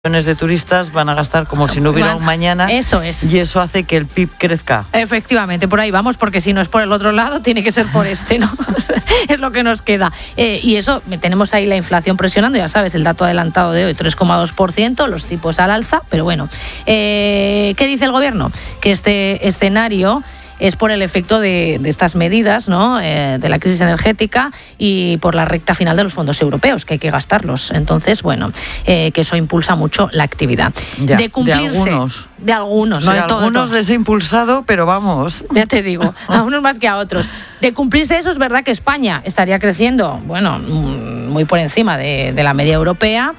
millones de turistas van a gastar como si no hubiera un mañana. Eso es. Y eso hace que el PIB crezca. Efectivamente, por ahí vamos, porque si no es por el otro lado, tiene que ser por este, ¿no? Es lo que nos queda. Y eso, tenemos ahí la inflación presionando, ya sabes, el dato adelantado de hoy, 3,2%, los tipos al alza, pero bueno. ¿Qué dice el gobierno? Que este escenario es por el efecto de estas medidas, ¿no? De la crisis energética y por la recta final de los fondos europeos, que hay que gastarlos. Entonces, bueno, que eso impulsa mucho la actividad. Ya, de cumplirse. De algunos, no de todos. Algunos les he impulsado, pero vamos. Ya te digo, a unos más que a otros. De cumplirse eso, es verdad que España estaría creciendo, bueno, muy por encima de la media europea.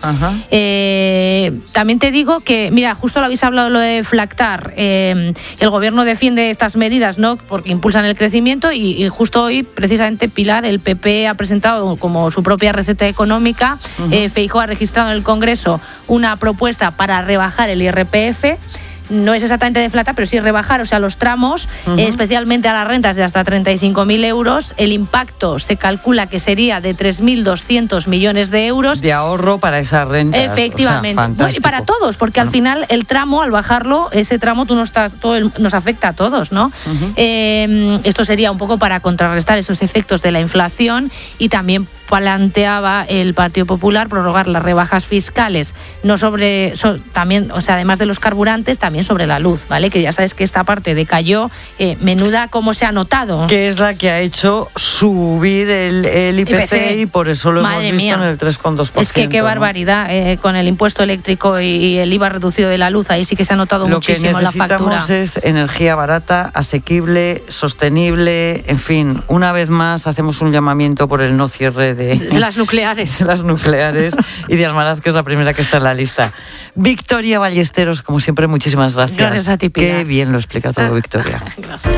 También te digo que, mira, justo lo habéis hablado, lo de Flactar. El gobierno defiende estas medidas, ¿no? Porque impulsan el crecimiento y justo hoy, precisamente, Pilar, el PP ha presentado como su propia receta económica. Feijóo ha registrado en el Congreso una propuesta para rebajar el IRPF. No es exactamente de flata, pero sí rebajar, o sea, los tramos, especialmente a las rentas de hasta 35.000 euros. El impacto se calcula que sería de 3.200 millones de euros. De ahorro para esas rentas. Efectivamente. O sea, bueno, y para todos, porque al final el tramo, al bajarlo, ese tramo nos afecta a todos, ¿no? Esto sería un poco para contrarrestar esos efectos de la inflación y también planteaba el Partido Popular prorrogar las rebajas fiscales, no también, o sea, además de los carburantes, también sobre la luz, ¿vale? Que ya sabes que esta parte decayó, menuda como se ha notado. Que es la que ha hecho subir el IPC y por eso lo hemos visto en el 3,2%. Es que qué barbaridad, con el impuesto eléctrico y el IVA reducido de la luz, ahí sí que se ha notado muchísimo la factura. Lo que necesitamos es energía barata, asequible, sostenible, en fin, una vez más hacemos un llamamiento por el no cierre de las nucleares. Las nucleares y de Almaraz, que es la primera que está en la lista. Victoria Ballesteros, como siempre, muchísimas gracias. Gracias a ti, Pilar. Qué bien lo explica todo, Victoria. Gracias.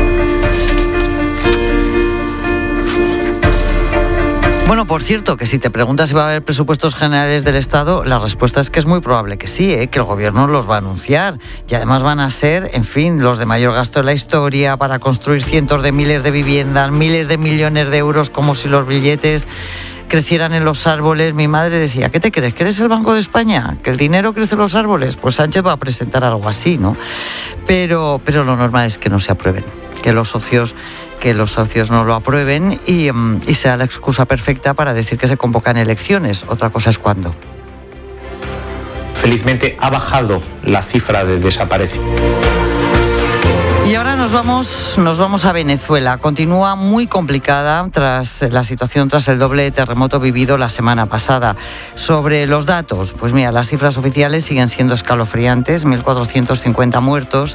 Bueno, por cierto, que si te preguntas si va a haber presupuestos generales del Estado, la respuesta es que es muy probable que sí, que el gobierno los va a anunciar. Y además van a ser, en fin, los de mayor gasto de la historia para construir cientos de miles de viviendas, miles de millones de euros, como si los billetes crecieran en los árboles. Mi madre decía, ¿qué te crees? ¿Que eres el Banco de España? ¿Que el dinero crece en los árboles? Pues Sánchez va a presentar algo así, ¿no? Pero lo normal es que no se aprueben, que los socios no lo aprueben y sea la excusa perfecta para decir que se convocan elecciones. Otra cosa es cuándo. Felizmente ha bajado la cifra de desaparecidos. Y ahora nos vamos a Venezuela. Continúa muy complicada la situación tras el doble terremoto vivido la semana pasada. Sobre los datos, pues mira, las cifras oficiales siguen siendo escalofriantes: 1.450 muertos,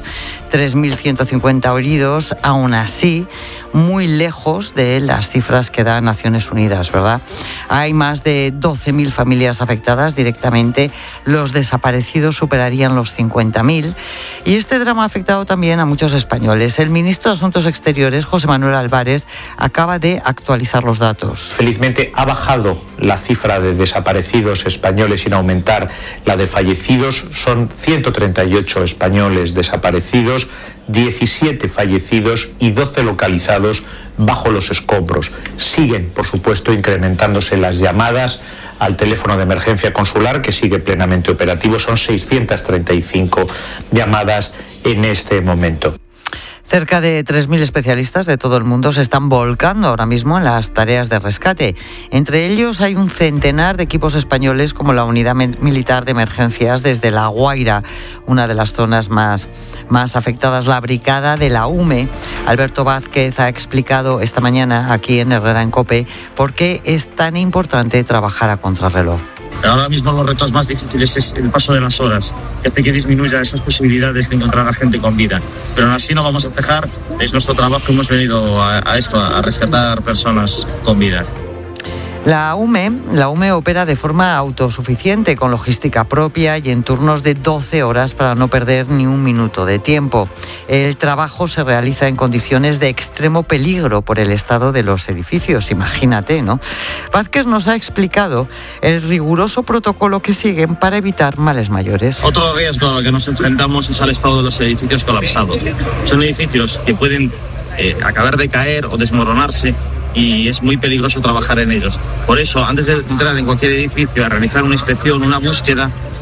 3.150 heridos. Aún así, muy lejos de las cifras que da Naciones Unidas, ¿verdad? Hay más de 12.000 familias afectadas directamente. Los desaparecidos superarían los 50.000. Y este drama ha afectado también a muchos españoles. El ministro de Asuntos Exteriores, José Manuel Álvarez, acaba de actualizar los datos. Felizmente ha bajado la cifra de desaparecidos españoles sin aumentar la de fallecidos. Son 138 españoles desaparecidos, 17 fallecidos y 12 localizados bajo los escombros. Siguen, por supuesto, incrementándose las llamadas al teléfono de emergencia consular, que sigue plenamente operativo. Son 635 llamadas en este momento. Cerca de 3.000 especialistas de todo el mundo se están volcando ahora mismo en las tareas de rescate. Entre ellos hay un centenar de equipos españoles, como la Unidad Militar de Emergencias desde La Guaira, una de las zonas más afectadas, la Brigada de la UME. Alberto Vázquez ha explicado esta mañana aquí en Herrera en COPE por qué es tan importante trabajar a contrarreloj. Ahora mismo los retos más difíciles es el paso de las horas, que hace que disminuya esas posibilidades de encontrar a gente con vida. Pero aún así no vamos a cejar, es nuestro trabajo, hemos venido a esto, a rescatar personas con vida. La UME opera de forma autosuficiente, con logística propia y en turnos de 12 horas para no perder ni un minuto de tiempo. El trabajo se realiza en condiciones de extremo peligro por el estado de los edificios, imagínate, ¿no? Vázquez nos ha explicado el riguroso protocolo que siguen para evitar males mayores. Otro riesgo al que nos enfrentamos es al estado de los edificios colapsados. Son edificios que pueden acabar de caer o desmoronarse, y es muy peligroso trabajar en ellos. Por eso, antes de entrar en cualquier edificio a realizar una inspección, una búsqueda,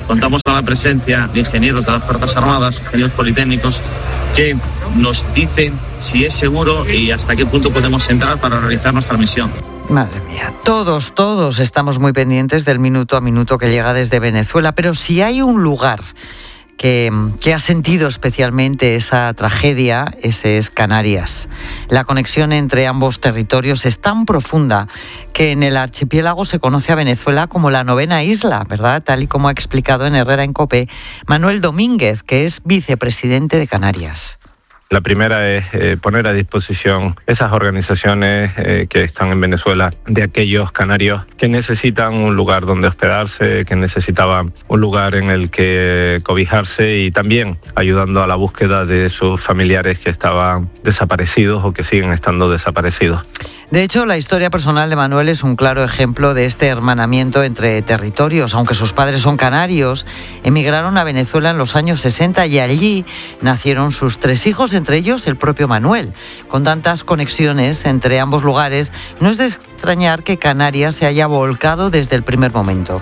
contamos con la presencia de ingenieros de las Fuerzas Armadas, ingenieros politécnicos, que nos dicen si es seguro y hasta qué punto podemos entrar para realizar nuestra misión. Madre mía, todos estamos muy pendientes del minuto a minuto que llega desde Venezuela, pero si hay un lugar que ha sentido especialmente esa tragedia, ese es Canarias. La conexión entre ambos territorios es tan profunda que en el archipiélago se conoce a Venezuela como la novena isla, ¿verdad? Tal y como ha explicado en Herrera en COPE Manuel Domínguez, que es vicepresidente de Canarias. La primera es poner a disposición esas organizaciones que están en Venezuela, de aquellos canarios que necesitan un lugar donde hospedarse, que necesitaban un lugar en el que cobijarse, y también ayudando a la búsqueda de sus familiares que estaban desaparecidos o que siguen estando desaparecidos. De hecho, la historia personal de Manuel es un claro ejemplo de este hermanamiento entre territorios. Aunque sus padres son canarios, emigraron a Venezuela en los años 60 y allí nacieron sus 3 hijos, entre ellos el propio Manuel. Con tantas conexiones entre ambos lugares, no es de extrañar que Canarias se haya volcado desde el primer momento.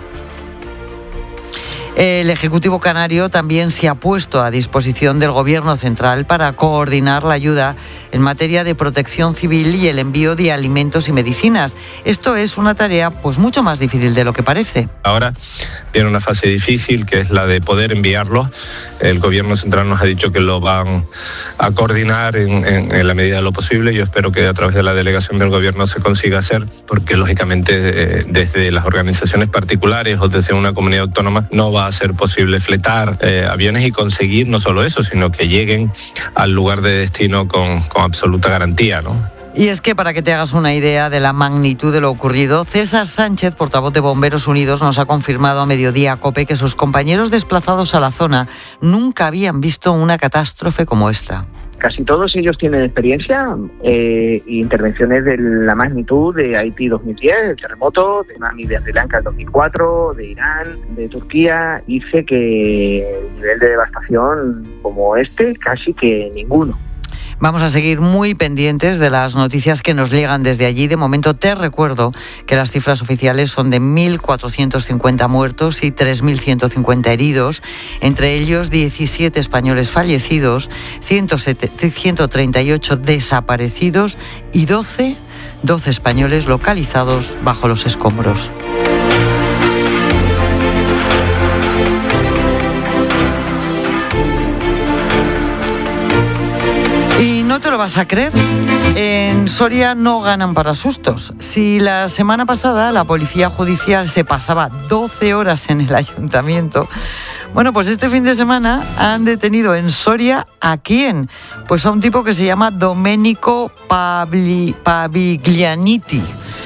El Ejecutivo canario también se ha puesto a disposición del Gobierno central para coordinar la ayuda en materia de protección civil y el envío de alimentos y medicinas. Esto es una tarea pues mucho más difícil de lo que parece. Ahora viene una fase difícil, que es la de poder enviarlos. El Gobierno central nos ha dicho que lo van a coordinar en la medida de lo posible. Yo espero que a través de la delegación del Gobierno se consiga hacer, porque lógicamente desde las organizaciones particulares o desde una comunidad autónoma no va a ser posible fletar aviones y conseguir no solo eso, sino que lleguen al lugar de destino con absoluta garantía, ¿no? Y es que, para que te hagas una idea de la magnitud de lo ocurrido, César Sánchez, portavoz de Bomberos Unidos, nos ha confirmado a mediodía a COPE que sus compañeros desplazados a la zona nunca habían visto una catástrofe como esta. Casi todos ellos tienen experiencia e intervenciones de la magnitud de Haití 2010, el terremoto, de Tsunami de Sri Lanka el 2004, de Irán, de Turquía. Dice que el nivel de devastación como este, casi que ninguno. Vamos a seguir muy pendientes de las noticias que nos llegan desde allí. De momento te recuerdo que las cifras oficiales son de 1.450 muertos y 3.150 heridos, entre ellos 17 españoles fallecidos, 138 desaparecidos y 12 españoles localizados bajo los escombros. Y no te lo vas a creer, en Soria no ganan para sustos. Si la semana pasada la policía judicial se pasaba 12 horas en el ayuntamiento, bueno, pues este fin de semana han detenido en Soria ¿a quién? Pues a un tipo que se llama Domenico Paviglianiti.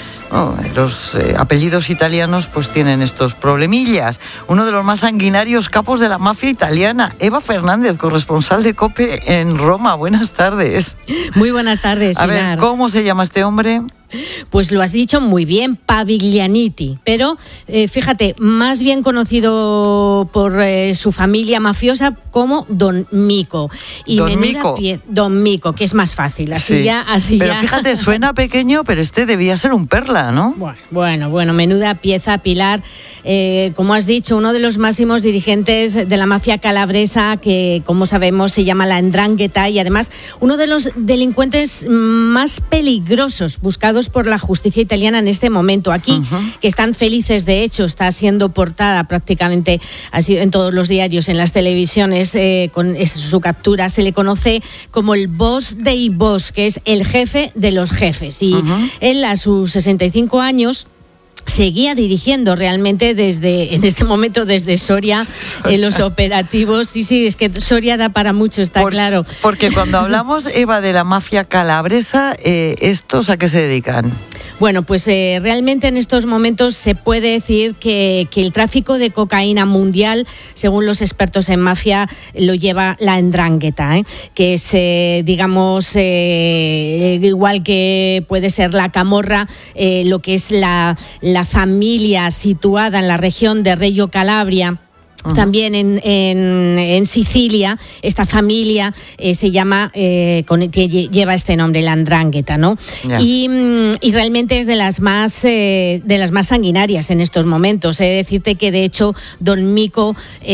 Los apellidos italianos pues tienen estos problemillas. Uno de los más sanguinarios capos de la mafia italiana. Eva Fernández, corresponsal de COPE en Roma. Buenas tardes. Muy buenas tardes, Pilar. A ver, ¿cómo se llama este hombre? Pues lo has dicho muy bien, Paviglianiti, pero fíjate, más bien conocido por su familia mafiosa como Don Mico. Y Don Mico. Don Mico, que es más fácil, así sí. Así pero ya. Fíjate, suena pequeño, pero este debía ser un perla, ¿no? Bueno, menuda pieza, Pilar. Como has dicho, uno de los máximos dirigentes de la mafia calabresa, que como sabemos se llama la 'Ndrangheta, y además uno de los delincuentes más peligrosos buscados por la justicia italiana en este momento. Aquí, que están felices, de hecho, está siendo portada prácticamente así en todos los diarios, en las televisiones, con su captura. Se le conoce como el boss dei boss, que es el jefe de los jefes. Y él, a sus 65 años, seguía dirigiendo realmente en este momento desde Soria los operativos. Sí, es que Soria da para mucho, está claro. Porque cuando hablamos, Eva, de la mafia calabresa, ¿estos a qué se dedican? Bueno, pues realmente en estos momentos se puede decir que el tráfico de cocaína mundial, según los expertos en mafia, lo lleva la 'Ndrangheta, que es, digamos, igual que puede ser la camorra, lo que es la familia situada en la región de Reggio Calabria, También en Sicilia, esta familia se llama, lleva este nombre, la 'Ndrangheta, ¿no? Yeah. Y realmente es de las más sanguinarias en estos momentos. He de decirte que, de hecho, Don Mico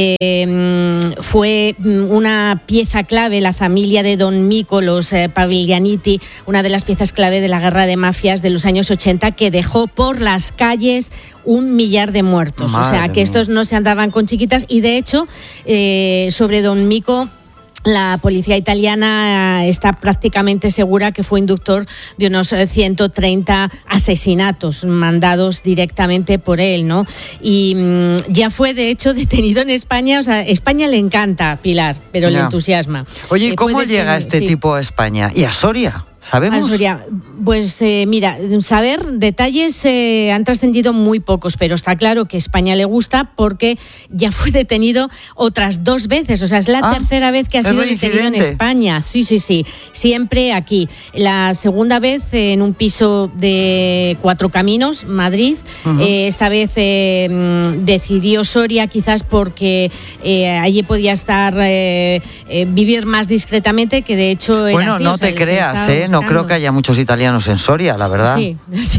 fue una pieza clave, la familia de Don Mico, los Paviglianiti, una de las piezas clave de la guerra de mafias de los años 80, que dejó por las calles 1 millar de muertos. Madre o sea, que estos no se andaban con chiquitas. Y de hecho, sobre Don Mico, la policía italiana está prácticamente segura que fue inductor de unos 130 asesinatos mandados directamente por él, ¿no? Y ya fue, de hecho, detenido en España. O sea, España le encanta, Pilar, pero le entusiasma. Oye, ¿y cómo llega este tipo a España? ¿Y a Soria? ¿Sabemos? Pues mira, saber detalles han trascendido muy pocos, pero está claro que España le gusta porque ya fue detenido otras 2 veces. O sea, es la tercera vez que ha sido detenido en España. Sí, siempre aquí. La segunda vez en un piso de 4 Caminos, Madrid. Esta vez decidió Soria, quizás porque allí podía estar, vivir más discretamente, que de hecho era así. Bueno, no te creas, no creo que haya muchos italianos en Soria, la verdad. Sí.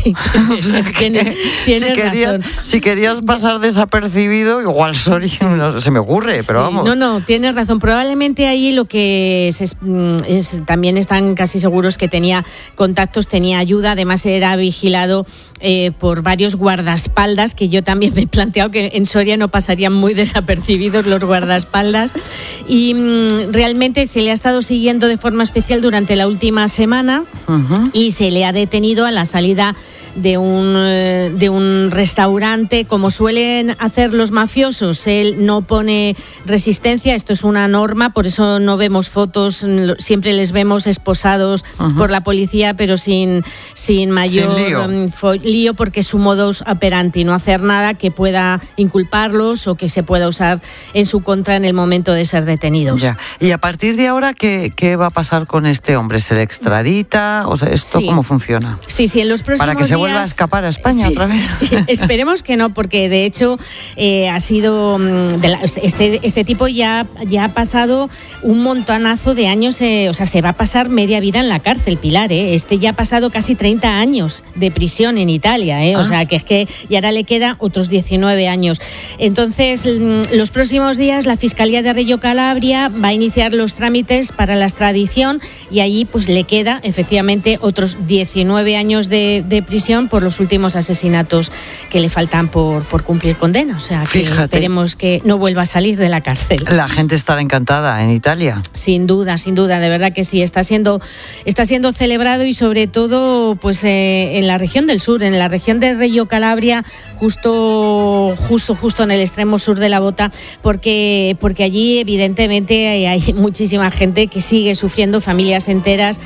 Tienes razón. Si querías pasar desapercibido, igual Soria, no se me ocurre, pero vamos. No, tienes razón. Probablemente ahí lo que también están casi seguros que tenía contactos, tenía ayuda, además era vigilado por varios guardaespaldas, que yo también me he planteado que en Soria no pasarían muy desapercibidos los guardaespaldas. Y realmente se le ha estado siguiendo de forma especial durante la última semana. Y se le ha detenido a la salida de un restaurante, como suelen hacer los mafiosos. Él no pone resistencia, esto es una norma, por eso no vemos fotos, siempre les vemos esposados por la policía, pero sin mayor lío, porque es su modus operandi, no hacer nada que pueda inculparlos o que se pueda usar en su contra en el momento de ser detenidos. Ya. Y a partir de ahora, ¿qué va a pasar con este hombre? ¿Se le extradita? O sea, ¿esto cómo funciona? Sí, en los próximos ¿Para que se vuelva a escapar a España otra vez? Sí, esperemos que no, porque de hecho ha sido este tipo ya ha pasado un montonazo de años, o sea, se va a pasar media vida en la cárcel, Pilar, Este ya ha pasado casi 30 años de prisión en Italia, O sea, que es que y ahora le queda otros 19 años. Entonces, los próximos días la Fiscalía de Reggio Calabria va a iniciar los trámites para la extradición y allí pues le queda efectivamente otros 19 años de prisión por los últimos asesinatos que le faltan por cumplir condena. O sea, que esperemos que no vuelva a salir de la cárcel. La gente estará encantada en Italia. Sin duda, de verdad que sí. Está siendo celebrado y sobre todo pues en la región del sur, en la región de Reggio Calabria, justo en el extremo sur de la bota, porque allí evidentemente hay muchísima gente que sigue sufriendo, familias enteras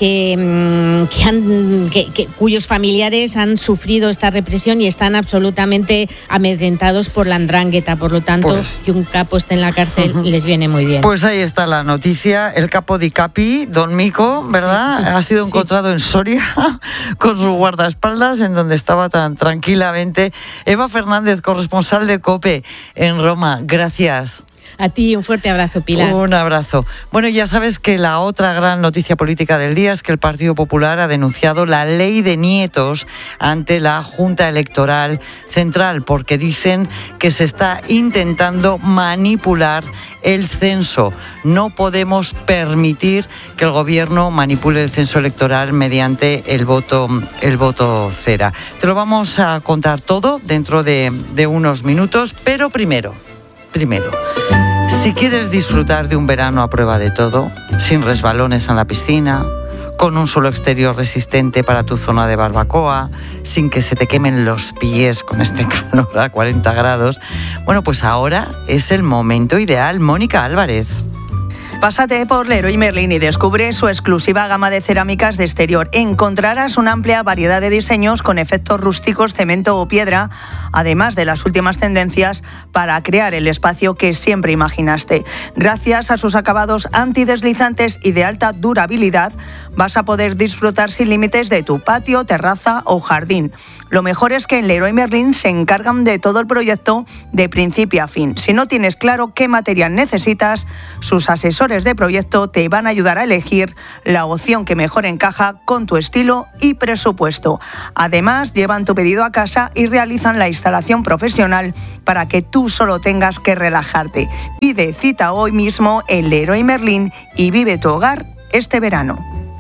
cuyos familiares han sufrido esta represión y están absolutamente amedrentados por la 'Ndrangheta. Por lo tanto, que un capo esté en la cárcel les viene muy bien. Pues ahí está la noticia. El capo di capi, Don Mico, ¿verdad? Ha sido encontrado en Soria con sus guardaespaldas, en donde estaba tan tranquilamente. Eva Fernández, corresponsal de COPE en Roma. Gracias. A ti un fuerte abrazo, Pilar. Un abrazo. Bueno, ya sabes que la otra gran noticia política del día es que el Partido Popular ha denunciado la ley de nietos ante la Junta Electoral Central, porque dicen que se está intentando manipular el censo. No podemos permitir que el gobierno manipule el censo electoral mediante el voto cera. Te lo vamos a contar todo dentro de unos minutos, pero primero, si quieres disfrutar de un verano a prueba de todo, sin resbalones en la piscina, con un suelo exterior resistente para tu zona de barbacoa, sin que se te quemen los pies con este calor a 40 grados, bueno, pues ahora es el momento ideal. Mónica Álvarez. Pásate por Leroy Merlin y descubre su exclusiva gama de cerámicas de exterior. Encontrarás una amplia variedad de diseños con efectos rústicos, cemento o piedra, además de las últimas tendencias para crear el espacio que siempre imaginaste. Gracias a sus acabados antideslizantes y de alta durabilidad, vas a poder disfrutar sin límites de tu patio, terraza o jardín. Lo mejor es que en Leroy Merlin se encargan de todo el proyecto de principio a fin. Si no tienes claro qué material necesitas, sus asesores de proyecto te van a ayudar a elegir la opción que mejor encaja con tu estilo y presupuesto. Además, llevan tu pedido a casa y realizan la instalación profesional para que tú solo tengas que relajarte. Pide cita hoy mismo en Leroy Merlin y vive tu hogar este verano.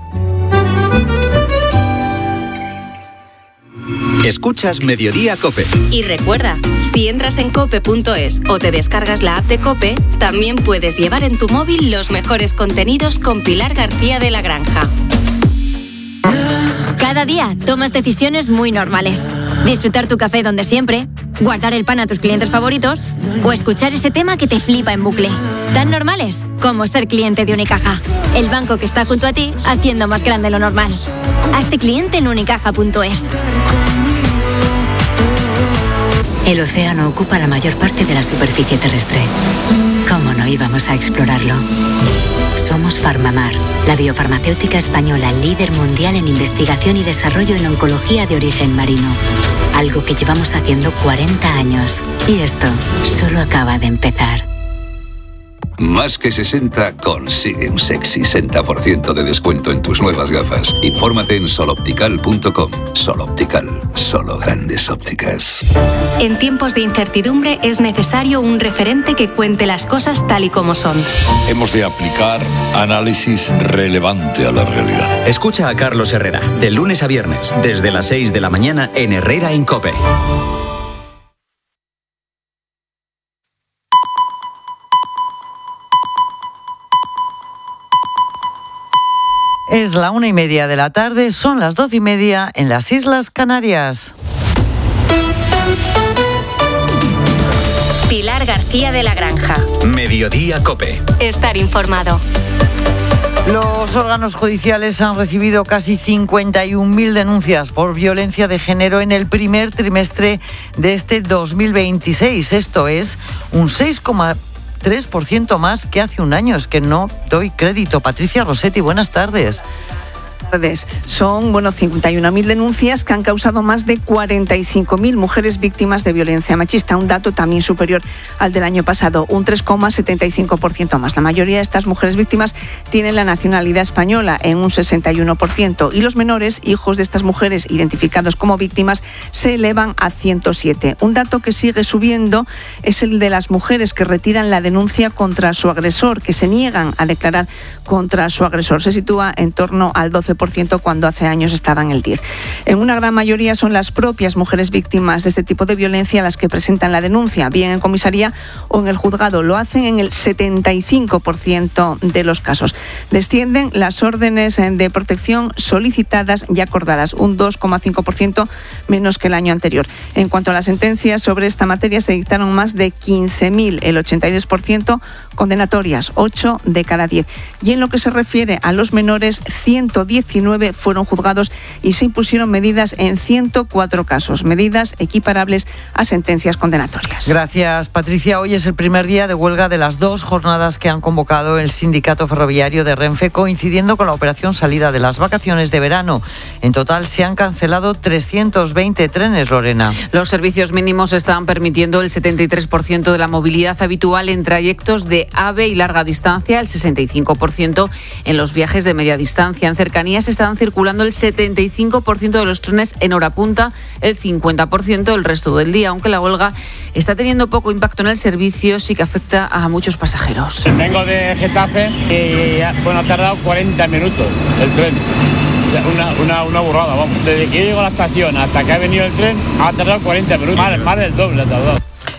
Escuchas Mediodía COPE. Y recuerda, si entras en cope.es o te descargas la app de COPE, también puedes llevar en tu móvil los mejores contenidos con Pilar García de la Granja. Cada día tomas decisiones muy normales. Disfrutar tu café donde siempre, guardar el pan a tus clientes favoritos o escuchar ese tema que te flipa en bucle. Tan normales como ser cliente de Unicaja, el banco que está junto a ti haciendo más grande lo normal. Hazte cliente en unicaja.es. El océano ocupa la mayor parte de la superficie terrestre. ¿Cómo no íbamos a explorarlo? Somos Farmamar, la biofarmacéutica española líder mundial en investigación y desarrollo en oncología de origen marino. Algo que llevamos haciendo 40 años. Y esto solo acaba de empezar. Más que 60 consigue un sexy 60% de descuento en tus nuevas gafas. Infórmate en soloptical.com. Soloptical, solo grandes ópticas. En tiempos de incertidumbre es necesario un referente que cuente las cosas tal y como son. Hemos de aplicar análisis relevante a la realidad. Escucha a Carlos Herrera, de lunes a viernes, desde las 6 de la mañana en Herrera en COPE. Es la 1:30 de la tarde, son las 12:30 en las Islas Canarias. Pilar García de la Granja. Mediodía COPE. Estar informado. Los órganos judiciales han recibido casi 51.000 denuncias por violencia de género en el primer trimestre de este 2026. Esto es un 6,3% más que hace un año. Es que no doy crédito. Patricia Rossetti, buenas tardes. Son 51.000 denuncias que han causado más de 45.000 mujeres víctimas de violencia machista, un dato también superior al del año pasado, un 3,75% más. La mayoría de estas mujeres víctimas tienen la nacionalidad española en un 61% y los menores, hijos de estas mujeres identificados como víctimas, se elevan a 107. Un dato que sigue subiendo es el de las mujeres que retiran la denuncia contra su agresor, que se niegan a declarar contra su agresor. Se sitúa en torno al 12% cuando hace años estaba en el 10%. En una gran mayoría son las propias mujeres víctimas de este tipo de violencia las que presentan la denuncia, bien en comisaría o en el juzgado. Lo hacen en el 75% de los casos. Descienden las órdenes de protección solicitadas y acordadas, un 2,5% menos que el año anterior. En cuanto a las sentencias sobre esta materia, se dictaron más de 15.000, el 82% condenatorias, 8 de cada 10. Y en lo que se refiere a los menores, 119 fueron juzgados y se impusieron medidas en 104 casos, medidas equiparables a sentencias condenatorias. Gracias, Patricia. Hoy es el primer día de huelga de las 2 jornadas que han convocado el Sindicato Ferroviario de Renfe, coincidiendo con la operación salida de las vacaciones de verano. En total se han cancelado 320 trenes, Lorena. Los servicios mínimos están permitiendo el 73% de la movilidad habitual en trayectos de AVE y larga distancia, el 65% en los viajes de media distancia. En cercanías están circulando el 75% de los trenes en hora punta, el 50% el resto del día, aunque la huelga está teniendo poco impacto en el servicio, sí que afecta a muchos pasajeros. Vengo de Getafe y ha tardado 40 minutos el tren. Una burrada, vamos. Desde que yo llego a la estación hasta que ha venido el tren ha tardado 40 minutos, más del doble ha tardado.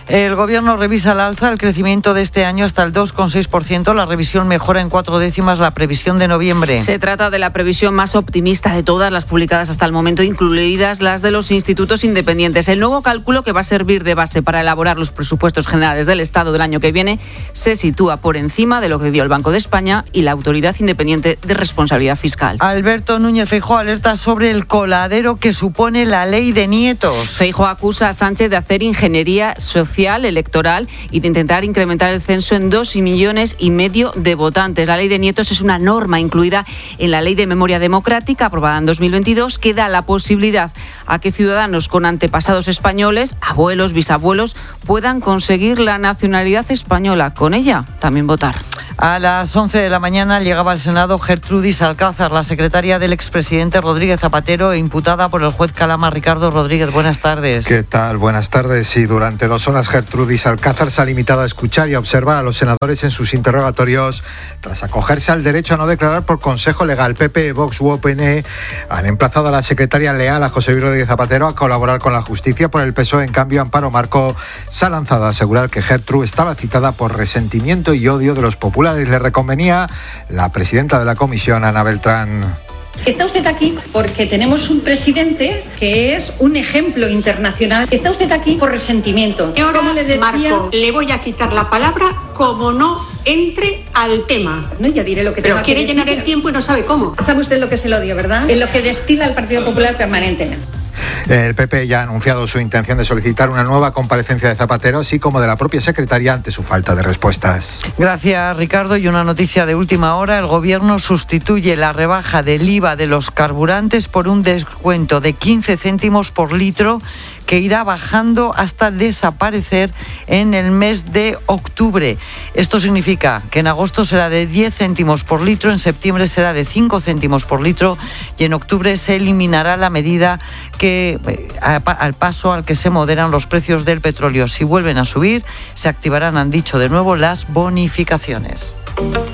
El Gobierno revisa al alza el crecimiento de este año hasta el 2,6%. La revisión mejora en 4 décimas la previsión de noviembre. Se trata de la previsión más optimista de todas las publicadas hasta el momento, incluidas las de los institutos independientes. El nuevo cálculo, que va a servir de base para elaborar los presupuestos generales del Estado del año que viene, se sitúa por encima de lo que dio el Banco de España y la Autoridad Independiente de Responsabilidad Fiscal. Alberto Núñez Feijóo alerta sobre el coladero que supone la ley de nietos. Feijóo acusa a Sánchez de hacer ingeniería social electoral y de intentar incrementar el censo en 2,5 millones de votantes. La ley de nietos es una norma incluida en la Ley de Memoria Democrática aprobada en 2022 que da la posibilidad a que ciudadanos con antepasados españoles, abuelos, bisabuelos, puedan conseguir la nacionalidad española. Con ella también votar. A las 11 de la mañana llegaba al Senado Gertrudis Alcázar, la secretaria del expresidente Rodríguez Zapatero e imputada por el juez Calama. Ricardo Rodríguez, buenas tardes. ¿Qué tal? Buenas tardes. Y durante 2 horas Gertrudis Alcázar se ha limitado a escuchar y a observar a los senadores en sus interrogatorios tras acogerse al derecho a no declarar por consejo legal. PP, Vox u UPN han emplazado a la secretaria leal a José Luis Rodríguez Zapatero a colaborar con la justicia. Por el PSOE, en cambio, Amparo Marco se ha lanzado a asegurar que Gertrude estaba citada por resentimiento y odio de los populares. Le reconvenía la presidenta de la comisión, Ana Beltrán. Está usted aquí porque tenemos un presidente que es un ejemplo internacional. Está usted aquí por resentimiento. Y ahora, le decía, Marco, le voy a quitar la palabra como no entre al tema. No, ya diré lo que pero tenga quiere que llenar decir. el tiempo y no sabe cómo. ¿Sabe usted lo que es el odio, verdad? En lo que destila el Partido Popular permanentemente. El PP ya ha anunciado su intención de solicitar una nueva comparecencia de Zapatero, así como de la propia secretaria ante su falta de respuestas. Gracias, Ricardo. Y una noticia de última hora. El Gobierno sustituye la rebaja del IVA de los carburantes por un descuento de 15 céntimos por litro que irá bajando hasta desaparecer en el mes de octubre. Esto significa que en agosto será de 10 céntimos por litro, en septiembre será de 5 céntimos por litro y en octubre se eliminará la medida que al paso al que se moderan los precios del petróleo. Si vuelven a subir, se activarán, han dicho de nuevo, las bonificaciones.